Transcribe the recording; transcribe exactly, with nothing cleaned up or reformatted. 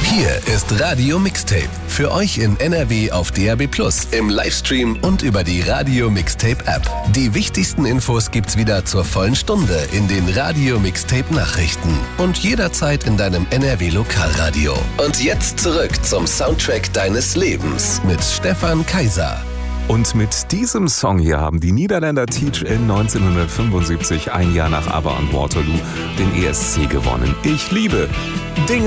Hier ist Radio Mixtape. Für euch in N R W auf D A B plus, im Livestream und über die Radio Mixtape App. Die wichtigsten Infos gibt's wieder zur vollen Stunde in den Radio Mixtape Nachrichten und jederzeit in deinem N R W Lokalradio. Und jetzt zurück zum Soundtrack deines Lebens mit Stefan Kaiser. Und mit diesem Song hier haben die Niederländer Teach in neunzehnhundertfünfundsiebzig, ein Jahr nach ABBA und Waterloo, den E S C gewonnen. Ich liebe Dinge.